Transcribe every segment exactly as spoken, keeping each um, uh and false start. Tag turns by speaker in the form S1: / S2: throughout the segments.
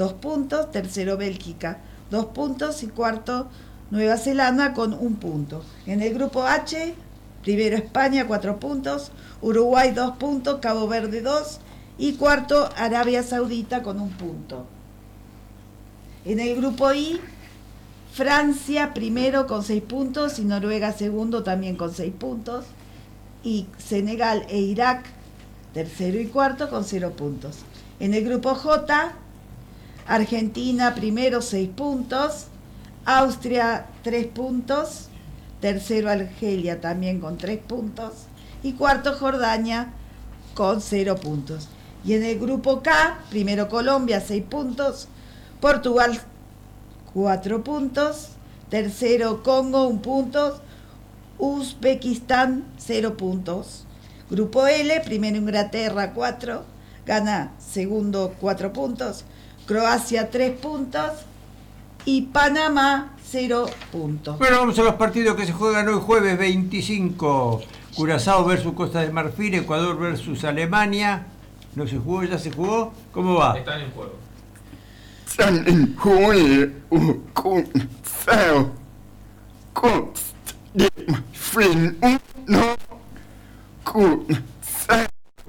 S1: dos puntos, tercero Bélgica, dos puntos y cuarto Nueva Zelanda con un punto. En el grupo H, primero España, cuatro puntos, Uruguay, dos puntos, Cabo Verde, dos y cuarto Arabia Saudita con un punto. En el grupo I, Francia primero con seis puntos y Noruega segundo también con seis puntos y Senegal e Irak tercero y cuarto con cero puntos. En el grupo J, Argentina primero seis puntos, Austria tres puntos, tercero Argelia también con tres puntos y cuarto Jordania con cero puntos. Y en el grupo K, primero Colombia seis puntos, Portugal cuatro puntos, tercero Congo un punto, Uzbekistán cero puntos. Grupo L, primero Inglaterra cuatro, Ghana segundo cuatro puntos, Croacia tres puntos y Panamá cero puntos.
S2: Bueno, vamos a los partidos que se juegan hoy jueves veinticinco. Curazao versus Costa de Marfil, Ecuador versus Alemania. ¿No se jugó? ¿Ya se jugó? ¿Cómo va?
S3: Están en juego.
S4: Están en juego Curazao, Costa de Marfil uno, Curazao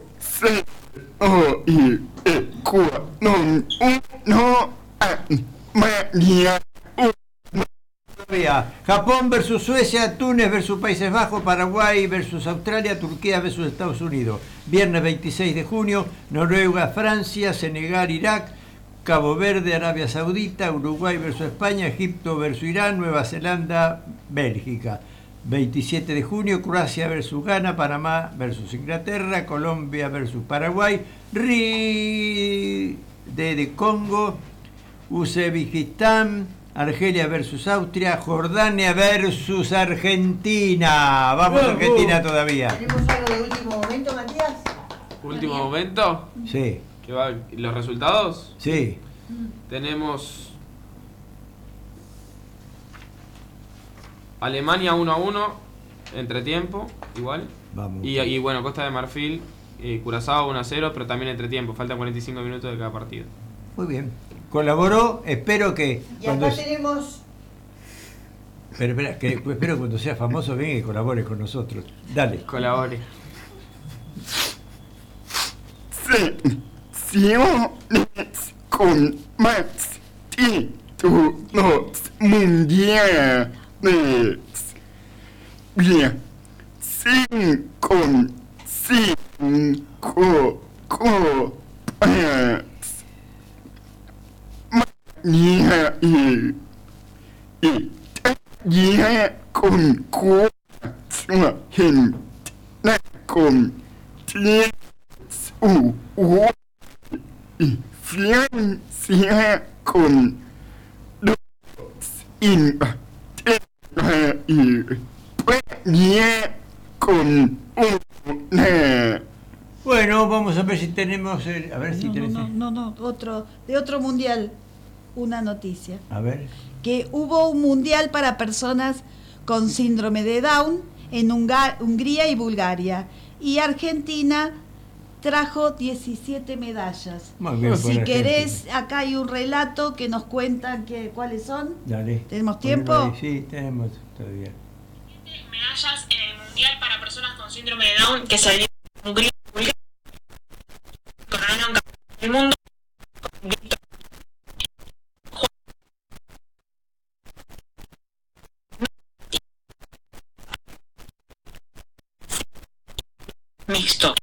S4: cero y Ecuador uno, Alemania uno.
S2: Japón versus Suecia, Túnez versus Países Bajos, Paraguay versus Australia, Turquía versus Estados Unidos. Viernes veintiséis de junio, Noruega, Francia, Senegal, Irak, Cabo Verde, Arabia Saudita, Uruguay versus España, Egipto versus Irán, Nueva Zelanda, Bélgica. veintisiete de junio, Croacia versus Ghana, Panamá versus Inglaterra, Colombia versus Paraguay, Ri de, de Congo, Uzbekistán, Argelia versus Austria, Jordania versus Argentina. Vamos a Argentina todavía.
S5: ¿Tenemos algo de último momento, Matías?
S3: Último momento.
S2: Sí,
S3: ¿Qué va? ¿Los resultados?
S2: sí.
S3: Tenemos Alemania uno a uno, entretiempo, igual.
S2: Vamos.
S3: Y, y bueno, Costa de Marfil, eh, Curazao uno a cero, pero también entretiempo. Faltan cuarenta y cinco minutos de cada partido.
S2: Muy bien. Colaboró, espero que
S5: Y
S2: cuando
S5: acá tenemos
S2: pero, espera, que espero cuando sea famoso venga y colabore con nosotros. Dale.
S3: Colabore.
S4: Selecciones con más títulos mundiales. Bien, cinco, cinco copas. Mañana y Italia con cuatro, Argentina con tres, Uruguay y Francia con dos, Inglaterra y España con una.
S2: Bueno, vamos a ver si tenemos el, a ver si
S1: No, no,
S2: tenés
S1: no,
S2: el-
S1: no, no, otro, de otro mundial, una noticia.
S2: a ver.
S1: Que hubo un mundial para personas con síndrome de Down en Hunga- Hungría y Bulgaria. Y Argentina trajo diecisiete medallas.
S2: Muy bien,
S1: Si
S2: por
S1: querés,
S2: Argentina.
S1: acá hay un relato que nos cuentan que, cuáles son.
S2: Dale.
S1: ¿Tenemos
S2: Ponelo
S1: tiempo?
S2: ahí. Sí, tenemos todavía.
S6: Medallas en el mundial para personas con síndrome de Down que se dio en Hungría y Bulgaria. Coronaron campeón del mundo. Mixto.